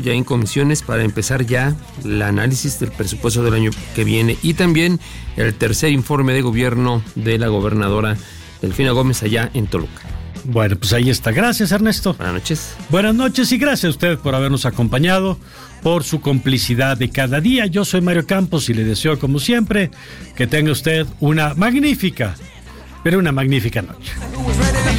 ya en comisiones para empezar ya el análisis del presupuesto del año que viene y también el tercer informe de gobierno de la gobernadora Delfina Gómez allá en Toluca. Bueno, pues ahí está. Gracias, Ernesto. Buenas noches. Buenas noches y gracias a usted por habernos acompañado, por su complicidad de cada día. Yo soy Mario Campos y le deseo, como siempre, que tenga usted una magnífica, pero una magnífica noche.